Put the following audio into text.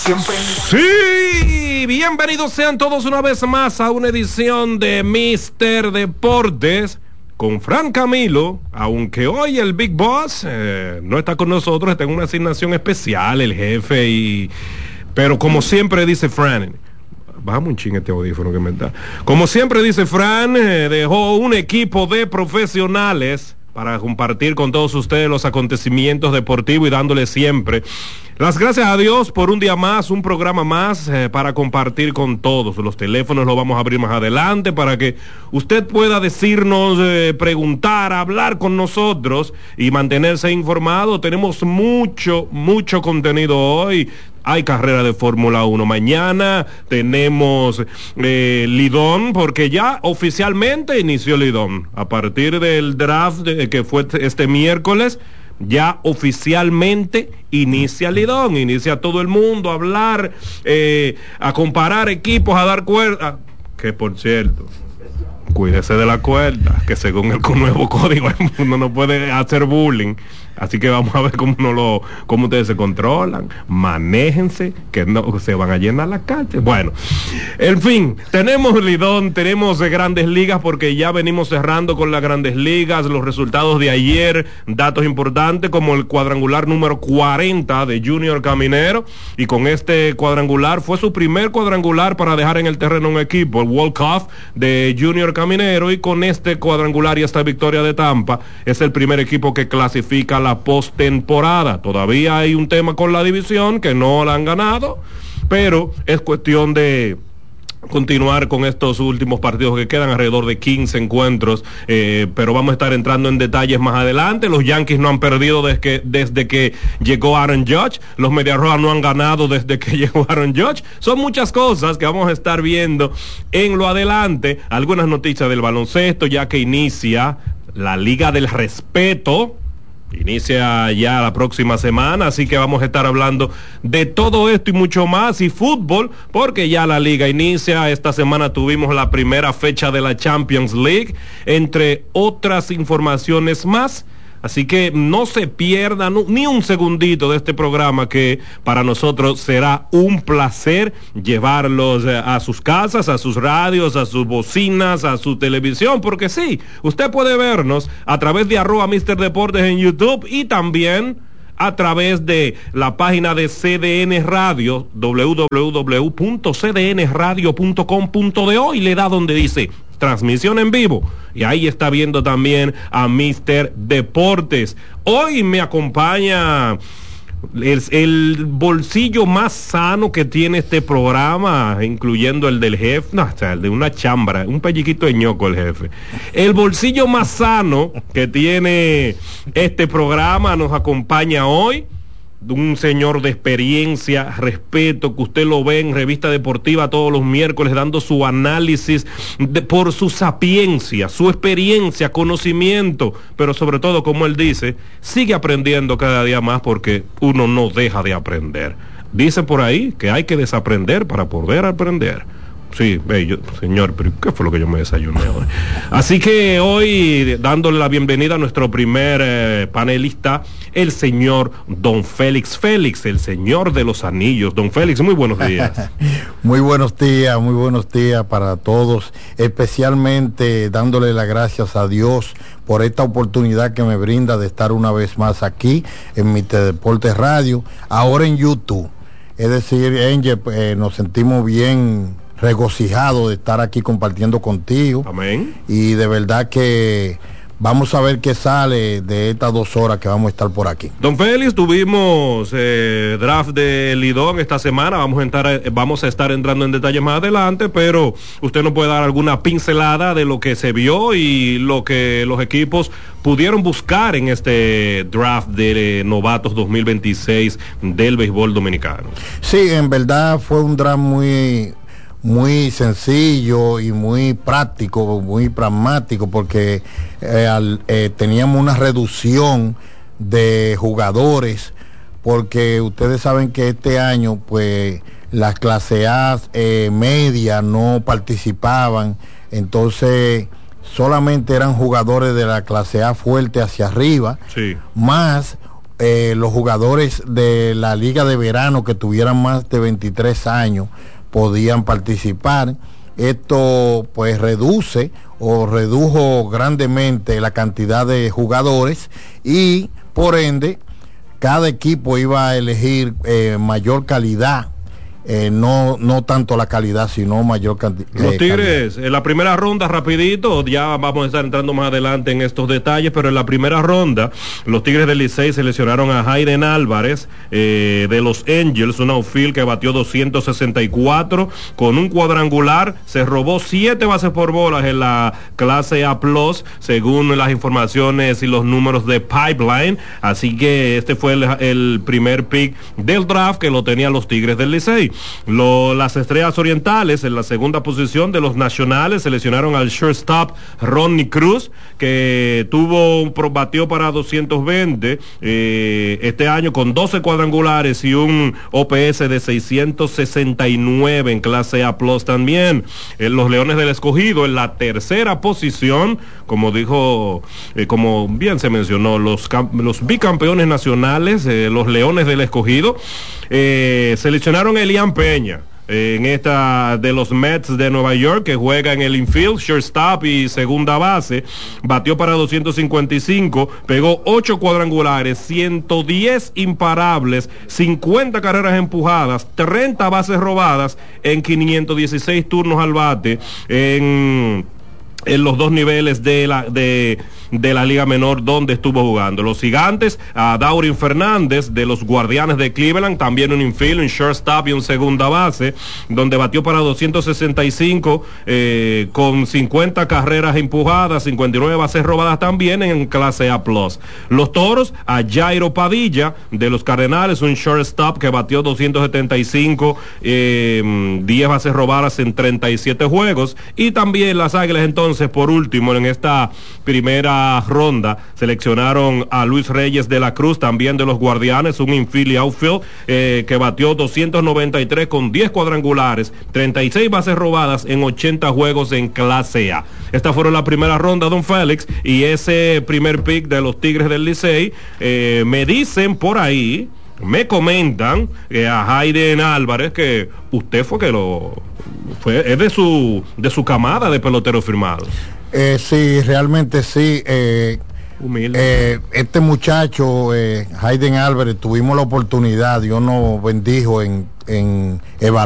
Siempre. Sí, bienvenidos sean todos una vez más a una edición de Mr. Deportes con Fran Camilo, aunque hoy el Big Boss no está con nosotros, está en una asignación especial, el jefe, pero como siempre dice Fran, bajamos un ching este audífono que me da. Como siempre dice Fran, dejó un equipo de profesionales para compartir con todos ustedes los acontecimientos deportivos y dándole siempre las gracias a Dios por un día más, un programa más para compartir con todos. Los teléfonos los vamos a abrir más adelante para que usted pueda decirnos, preguntar, hablar con nosotros y mantenerse informado. Tenemos mucho contenido hoy. Hay carrera de Fórmula 1 mañana, tenemos Lidón, porque ya oficialmente inició Lidón. A partir del draft que fue este miércoles, ya oficialmente inicia Lidón, inicia todo el mundo a hablar, a comparar equipos, a dar cuerda. Que por cierto, cuídese de la cuerda, que según el nuevo código uno no puede hacer bullying. Así que vamos a ver cómo ustedes se controlan, manéjense, que no se van a llenar la calle. Bueno, en fin, tenemos Lidón, tenemos Grandes Ligas, porque ya venimos cerrando con las Grandes Ligas, los resultados de ayer, datos importantes como el cuadrangular número 40 de Junior Caminero, y con este cuadrangular fue su primer cuadrangular para dejar en el terreno un equipo, el World Cup de Junior Caminero, y con este cuadrangular y esta victoria de Tampa, es el primer equipo que clasifica la postemporada. Todavía hay un tema con la división que no la han ganado, pero es cuestión de continuar con estos últimos partidos que quedan, alrededor de 15 encuentros, pero vamos a estar entrando en detalles más adelante. Los Yankees no han perdido desde que llegó Aaron Judge, los Medias Rojas no han ganado desde que llegó Aaron Judge. Son muchas cosas que vamos a estar viendo en lo adelante. Algunas noticias del baloncesto, ya que inicia la Liga del Respeto. Inicia ya la próxima semana, así que vamos a estar hablando de todo esto y mucho más, y fútbol, porque ya la liga inicia. Esta semana tuvimos la primera fecha de la Champions League, entre otras informaciones más. Así que no se pierdan ni un segundito de este programa, que para nosotros será un placer llevarlos a sus casas, a sus radios, a sus bocinas, a su televisión, porque sí, usted puede vernos a través de @Mr. Deportes en YouTube, y también a través de la página de CDN Radio, www.cdnradio.com.do, y le da donde dice transmisión en vivo, y ahí está viendo también a Mr. Deportes. Hoy me acompaña el bolsillo más sano que tiene este programa, incluyendo el del jefe, o sea, el de una chambra, un pelliquito de ñoco el jefe. El bolsillo más sano que tiene este programa nos acompaña hoy, un señor de experiencia, respeto, que usted lo ve en Revista Deportiva todos los miércoles dando su análisis por su sapiencia, su experiencia, conocimiento, pero sobre todo, como él dice, sigue aprendiendo cada día más, porque uno no deja de aprender. Dice por ahí que hay que desaprender para poder aprender. Sí, señor, pero ¿qué fue lo que yo me desayuné hoy? Así que hoy, dándole la bienvenida a nuestro primer panelista, el señor Don Félix, el señor de los anillos. Don Félix, muy buenos días. Muy buenos días para todos, especialmente dándole las gracias a Dios por esta oportunidad que me brinda de estar una vez más aquí en Mr. Deportes Radio, ahora en YouTube. Es decir, Angel, nos sentimos bien regocijado de estar aquí compartiendo contigo. Amén. Y de verdad que vamos a ver qué sale de estas 2 horas que vamos a estar por aquí. Don Félix, tuvimos draft de Lidón esta semana. Vamos a estar entrando en detalles más adelante, pero usted nos puede dar alguna pincelada de lo que se vio y lo que los equipos pudieron buscar en este draft de novatos 2026 del béisbol dominicano. Sí, en verdad fue un draft muy sencillo y muy práctico, muy pragmático, porque teníamos una reducción de jugadores, porque ustedes saben que este año pues las clase A media no participaban, entonces solamente eran jugadores de la clase A fuerte hacia arriba, sí, más los jugadores de la liga de verano que tuvieran más de 23 años podían participar. Esto pues redujo grandemente la cantidad de jugadores y por ende cada equipo iba a elegir mayor calidad. No tanto la calidad, sino mayor cantidad. Los Tigres, en la primera ronda, rapidito, ya vamos a estar entrando más adelante en estos detalles, pero en la primera ronda, los Tigres del Licey seleccionaron a Hayden Álvarez, de los Angels, un outfield que batió 264 con un cuadrangular, se robó 7 bases por bolas en la clase A+, según las informaciones y los números de Pipeline, así que este fue el primer pick del draft que lo tenían los Tigres del Licey. Las Estrellas Orientales en la segunda posición de los Nacionales seleccionaron al shortstop Ronnie Cruz, que batió para 220 este año con 12 cuadrangulares y un OPS de 669 en clase A+ también. Los Leones del Escogido en la tercera posición, como bien se mencionó, los bicampeones nacionales, los Leones del Escogido, seleccionaron a Elian Peña, en esta de los Mets de Nueva York, que juega en el infield, shortstop y segunda base, batió para 255, pegó 8 cuadrangulares, 110 imparables, 50 carreras empujadas, 30 bases robadas en 516 turnos al bate en los dos niveles de la Liga Menor donde estuvo jugando. Los Gigantes, a Daurin Fernández de los Guardianes de Cleveland, también un infield, un shortstop y un segunda base, donde batió para 265 con 50 carreras empujadas, 59 bases robadas también en clase A+. Los Toros, a Jairo Padilla de los Cardenales, un shortstop que batió 275, 10 bases robadas en 37 juegos, y también las Águilas, entonces, por último, en esta primera ronda, seleccionaron a Luis Reyes de la Cruz, también de los Guardianes, un infield y outfield, que batió 293 con 10 cuadrangulares, 36 bases robadas en 80 juegos en clase A. Esta fueron la primera ronda, don Félix, y ese primer pick de los Tigres del Licey, me dicen por ahí, me comentan a Hayden Álvarez que usted es de su camada de peloteros firmados. Sí, realmente sí. Humilde. Este muchacho, Hayden Álvarez, tuvimos la oportunidad, Dios nos bendijo en evaluar